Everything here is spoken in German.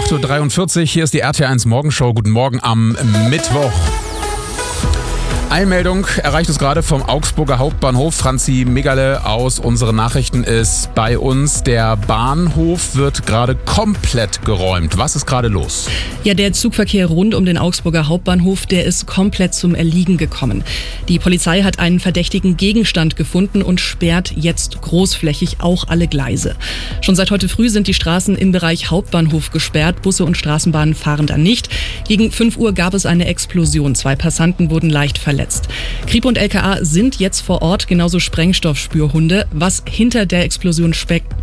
8.43 Uhr, hier ist die RT1 Morgenshow. Guten Morgen am Mittwoch. Eilmeldung erreicht uns gerade vom Augsburger Hauptbahnhof. Franzi Megale aus unseren Nachrichten ist bei uns. Der Bahnhof wird gerade komplett geräumt. Was ist gerade los? Ja, der Zugverkehr rund um den Augsburger Hauptbahnhof, der ist komplett zum Erliegen gekommen. Die Polizei hat einen verdächtigen Gegenstand gefunden und sperrt jetzt großflächig auch alle Gleise. Schon seit heute früh sind die Straßen im Bereich Hauptbahnhof gesperrt. Busse und Straßenbahnen fahren da nicht. Gegen 5 Uhr gab es eine Explosion. 2 Passanten wurden leicht verletzt. Kripo und LKA sind jetzt vor Ort, genauso Sprengstoffspürhunde. Was hinter der Explosion steckt,